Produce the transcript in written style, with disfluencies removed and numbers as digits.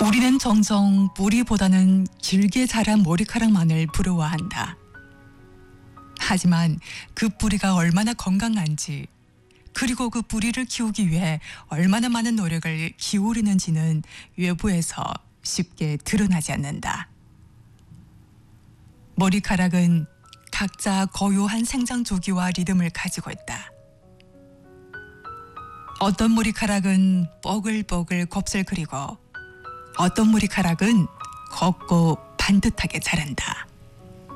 우리는 종종 뿌리보다는 길게 자란 머리카락만을 부러워한다. 하지만 그 뿌리가 얼마나 건강한지, 그리고 그 뿌리를 키우기 위해 얼마나 많은 노력을 기울이는지는 외부에서 쉽게 드러나지 않는다. 머리카락은 각자 고유한 생장 주기와 리듬을 가지고 있다. 어떤 머리카락은 뽀글뽀글 곱슬 그리고 어떤 머리카락은 곱고 반듯하게 자란다.